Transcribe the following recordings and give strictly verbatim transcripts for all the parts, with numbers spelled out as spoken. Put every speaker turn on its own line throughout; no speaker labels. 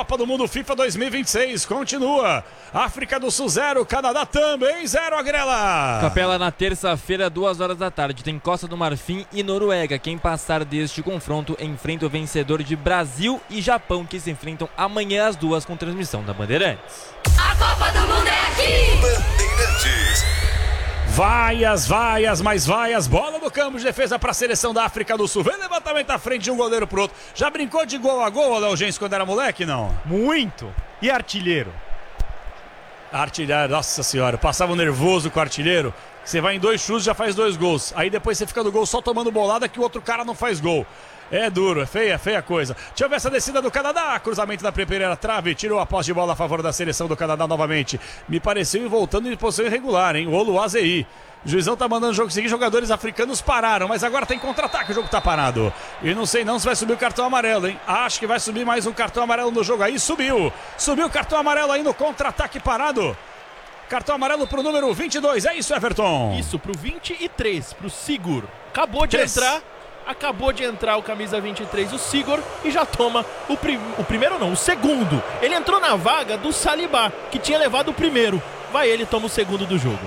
Copa do Mundo FIFA dois mil e vinte e seis continua. África do Sul zero, Canadá também zero, Agrela.
Capela, na terça-feira, duas horas da tarde, tem Costa do Marfim e Noruega. Quem passar deste confronto enfrenta o vencedor de Brasil e Japão, que se enfrentam amanhã às duas com transmissão da Bandeirantes.
A Copa do Mundo é aqui!
Bandeirantes.
Vaias, vaias, mais vaias, bola no campo de defesa para a seleção da África do Sul. Vem levantamento à frente de um goleiro pro outro. Já brincou de gol a gol, Léo Gens, quando era moleque, não?
Muito. E artilheiro?
Artilheiro, nossa senhora, passava nervoso com o artilheiro. Você vai em dois chutes, já faz dois gols. Aí depois você fica no gol só tomando bolada que o outro cara não faz gol. É duro, é feia, é feia a coisa. Deixa eu ver essa descida do Canadá. Cruzamento da primeira trave, tirou a posse de bola a favor da seleção do Canadá novamente. Me pareceu ir voltando em posição irregular, hein? O Oluwaseyi. O juizão tá mandando o jogo seguir, jogadores africanos pararam, mas agora tem contra-ataque, o jogo tá parado. E não sei não se vai subir o cartão amarelo, hein? Acho que vai subir mais um cartão amarelo no jogo aí, subiu. Subiu o cartão amarelo aí no contra-ataque parado. Cartão amarelo pro número vinte e dois, é isso, Everton?
Isso, pro vinte e três, pro Sigur. Acabou de
Três.
entrar, acabou de entrar o camisa vinte e três, o Sigur, e já toma o, prim... o primeiro não, o segundo. Ele entrou na vaga do Saliba, que tinha levado o primeiro. Vai ele, toma o segundo do jogo.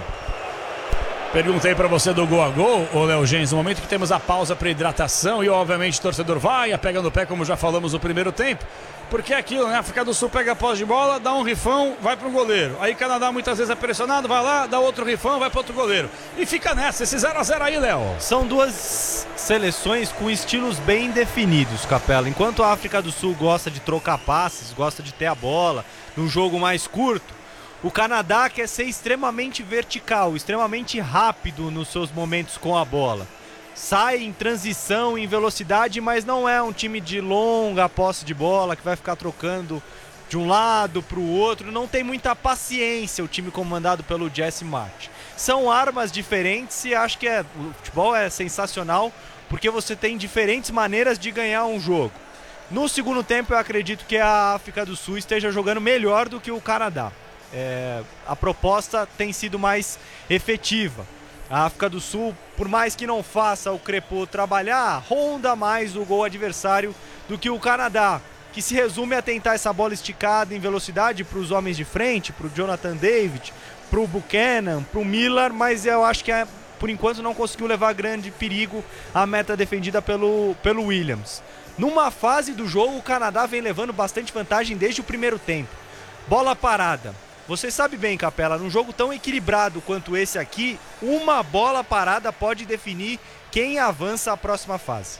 Perguntei pra você do gol a gol, ô Léo Gens, no momento que temos a pausa para hidratação e obviamente o torcedor vai, pega no pé, como já falamos no primeiro tempo, porque é aquilo, né? A África do Sul pega a posse de bola, dá um rifão, vai pro goleiro. Aí Canadá muitas vezes é pressionado, vai lá, dá outro rifão, vai pro outro goleiro. E fica nessa, esse zero a zero aí, Léo.
São duas seleções com estilos bem definidos, Capela. Enquanto a África do Sul gosta de trocar passes, gosta de ter a bola, num jogo mais curto, o Canadá quer ser extremamente vertical, extremamente rápido nos seus momentos com a bola. Sai em transição, em velocidade, mas não é um time de longa posse de bola que vai ficar trocando de um lado para o outro. Não tem muita paciência o time comandado pelo Jesse Marsch. São armas diferentes e acho que é, o futebol é sensacional porque você tem diferentes maneiras de ganhar um jogo. No segundo tempo eu acredito que a África do Sul esteja jogando melhor do que o Canadá. É, a proposta tem sido mais efetiva. A África do Sul, por mais que não faça o Crepô trabalhar, ronda mais o gol adversário do que o Canadá, que se resume a tentar essa bola esticada em velocidade para os homens de frente, para o Jonathan David, para o Buchanan, para o Miller, mas eu acho que é, por enquanto não conseguiu levar grande perigo à meta defendida pelo, pelo Williams. Numa fase do jogo, o Canadá vem levando bastante vantagem desde o primeiro tempo. Bola parada. Você sabe bem, Capela, num jogo tão equilibrado quanto esse aqui, uma bola parada pode definir quem avança à próxima fase.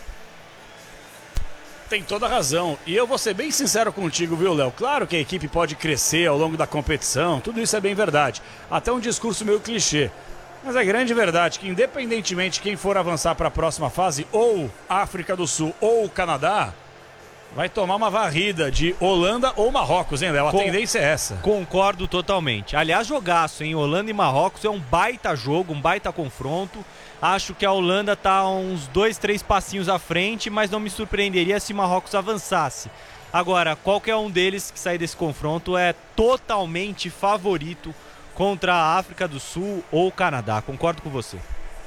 Tem toda a razão. E eu vou ser bem sincero contigo, viu, Léo? Claro que a equipe pode crescer ao longo da competição, tudo isso é bem verdade. Até um discurso meio clichê. Mas é grande verdade que, independentemente de quem for avançar para a próxima fase, ou África do Sul ou Canadá, vai tomar uma varrida de Holanda ou Marrocos, hein, Léo? A
Com...
tendência é essa.
Concordo totalmente. Aliás, jogaço, hein? Holanda e Marrocos é um baita jogo, um baita confronto. Acho que a Holanda tá uns dois, três passinhos à frente, mas não me surpreenderia se Marrocos avançasse. Agora, qualquer um deles que sair desse confronto é totalmente favorito contra a África do Sul ou o Canadá. Concordo com você.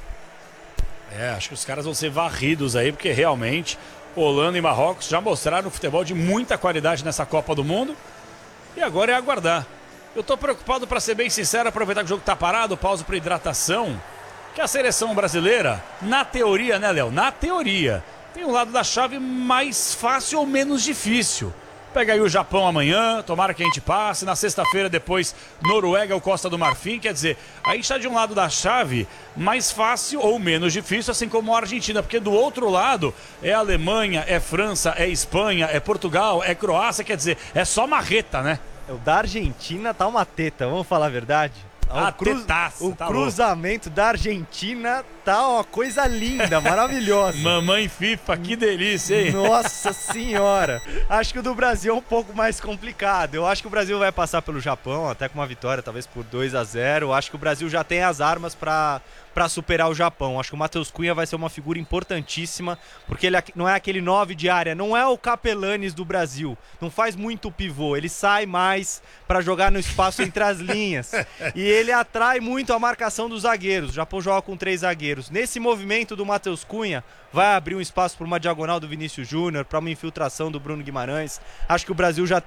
É, acho que os caras vão ser varridos aí, porque realmente Holanda e Marrocos já mostraram futebol de muita qualidade nessa Copa do Mundo. E agora é aguardar. Eu tô preocupado, para ser bem sincero, aproveitar que o jogo tá parado, pausa para hidratação, que a seleção brasileira, na teoria, né, Léo? Na teoria, tem um lado da chave mais fácil ou menos difícil. Pega aí o Japão amanhã, tomara que a gente passe. Na sexta-feira, depois, Noruega ou Costa do Marfim. Quer dizer, aí está de um lado da chave mais fácil ou menos difícil, assim como a Argentina. Porque do outro lado é Alemanha, é França, é Espanha, é Portugal, é Croácia. Quer dizer, é só marreta, né?
O da Argentina tá uma teta, vamos falar a verdade?
Ah,
o cruz...
tetaça,
o
tá
cruzamento da Argentina tá uma coisa linda, maravilhosa.
Mamãe FIFA, que delícia, hein?
Nossa senhora. Acho que o do Brasil é um pouco mais complicado. Eu acho que o Brasil vai passar pelo Japão, até com uma vitória, talvez por dois a zero. Acho que o Brasil já tem as armas para para superar o Japão. Acho que o Matheus Cunha vai ser uma figura importantíssima, porque ele não é aquele nove de área, não é o Capelanes do Brasil, não faz muito pivô, ele sai mais para jogar no espaço entre as linhas, e ele atrai muito a marcação dos zagueiros. O Japão joga com três zagueiros. Nesse movimento do Matheus Cunha, vai abrir um espaço para uma diagonal do Vinícius Júnior, para uma infiltração do Bruno Guimarães. Acho que o Brasil já